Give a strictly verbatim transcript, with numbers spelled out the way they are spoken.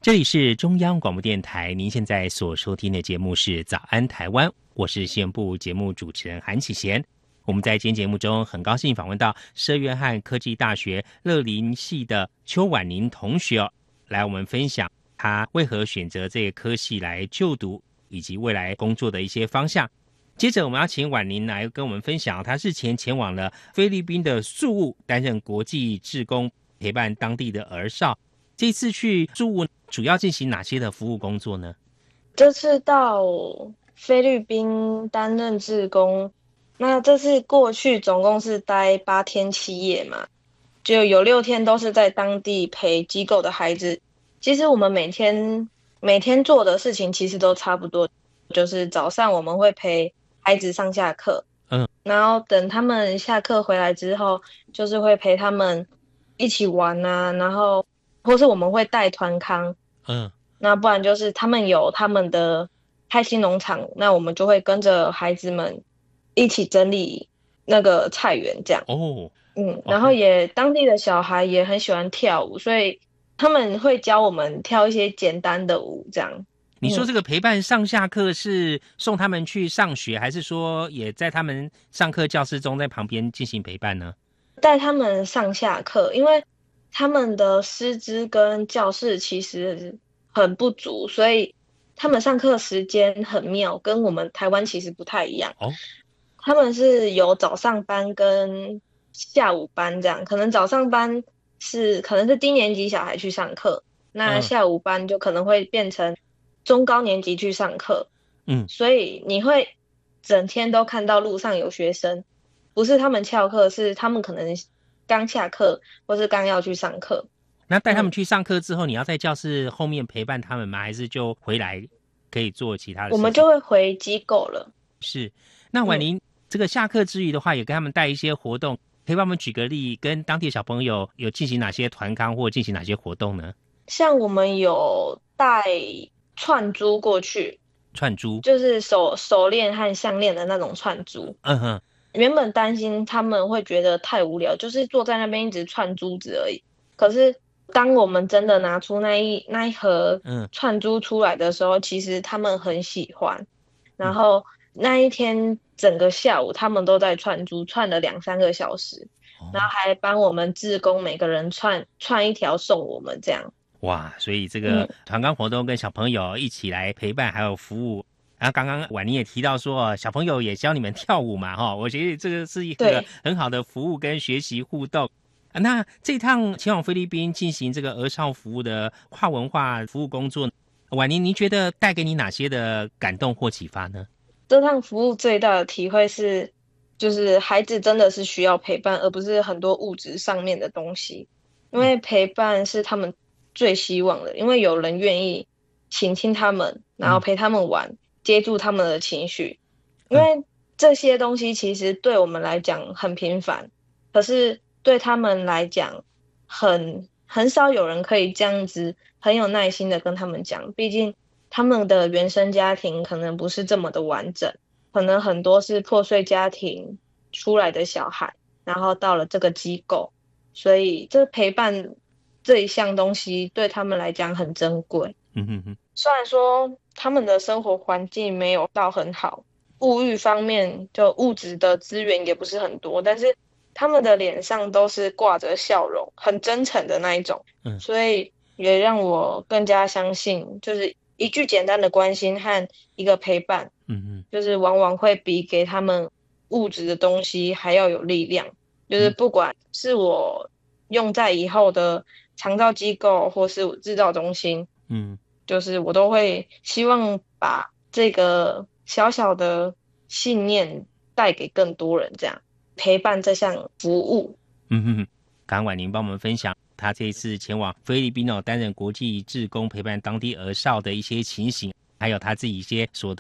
这里是中央广播电台，您现在所收听的节目是早安台湾，我是新闻部节目主持人韩启贤。我们在今天节目中很高兴访问到佘约翰科技大学乐龄系的邱婉宁同学哦，来我们分享他为何选择这个科系来就读，以及未来工作的一些方向。接着我们要请婉宁来跟我们分享，他日前前往了菲律宾的宿务担任国际志工，陪伴当地的儿少。这次去宿务主要进行哪些的服务工作呢？ 这次到菲律宾担任志工，那这次过去总共是待八天七夜嘛，就有六天都是在当地陪机构的孩子。其实我们每天每天做的事情其实都差不多，就是早上我们会陪孩子上下课， 嗯， 然后等他们下课回来之后，就是会陪他们一起玩啊，然后或是我们会带团康， 嗯， 那不然就是他们有他们的开心农场，那我们就会跟着孩子们一起整理那个菜园这样。 哦， 嗯，然后哦， 也当地的小孩也很喜欢跳舞，所以他们会教我们跳一些简单的舞这样。 你说嗯， 这个陪伴上下课是送他们去上学，还是说也在他们上课教室中在旁边进行陪伴呢？ 带他们上下课，因为他们的师资跟教室其实很不足，所以他们上课时间很妙，跟我们台湾其实不太一样。 哦， 他们是有早上班跟下午班这样，可能早上班是可能是低年级小孩去上课，那嗯下午班就可能会变成中高年级去上课， 嗯， 所以你会整天都看到路上有学生，不是他们翘课，是他们可能刚下课或是刚要去上课。 那带他们嗯， 去上课之后，你要在教室后面陪伴他们吗？还是就回来可以做其他的事情？ 我们就会回机构了。 是。那婉嗯。 玲这个下课之余的话，也跟他们带一些活动，可以帮我们举个例，跟当地的小朋友有进行哪些团康或进行哪些活动呢？ 像我们有带串珠过去， 串珠， 就是手手链和项链的那种串珠。 嗯哼， 原本担心他们会觉得太无聊，就是坐在那边一直串珠子而已。可是当我们真的拿出那一那一盒嗯串珠出来的时候，其实他们很喜欢。然嗯， 后那一天整个下午，他们都在串珠，串了两三个小时，然后哦， 还帮我们志工每个人串串一条送我们这样。 哇，所以这个嗯， 团康活动跟小朋友一起来陪伴还有服务。然后刚刚婉妮也提到说，小朋友也教你们跳舞嘛，哈，我觉得这个是一个对。 很好的服务跟学习互动。啊那这趟前往菲律宾进行这个儿少服务的跨文化服务工作，婉妮，您觉得带给你哪些的感动或启发呢？ 这趟服务最大的体会是，就是孩子真的是需要陪伴，而不是很多物质上面的东西。因嗯为陪伴是他们最希望的，因为有人愿意倾听他们，然后嗯陪他们玩，接住他们的情绪。因嗯为这些东西其实对我们来讲很平凡，可是对他们来讲很很少有人可以这样子很有耐心的跟他们讲，毕竟他们的原生家庭可能不是这么的完整，可能很多是破碎家庭出来的小孩，然后到了这个机构，所以这陪伴这一项东西对他们来讲很珍贵。 嗯嗯嗯虽然说他们的生活环境没有到很好，物欲方面就物质的资源也不是很多，但是他们的脸上都是挂着笑容，很真诚的那一种， 嗯所以也让我更加相信，就是一句简单的关心和一个陪伴， 嗯嗯就是往往会比给他们物质的东西还要有力量。就是嗯不管是我用在以后的长照机构或是制造中心， 嗯就是我都会希望把这个小小的信念带给更多人，这样陪伴这项服务。 嗯嗯嗯，感恩婉宁帮我们分享他这一次前往菲律宾哦，担任国际志工陪伴当地儿少的一些情形，还有他自己一些所得。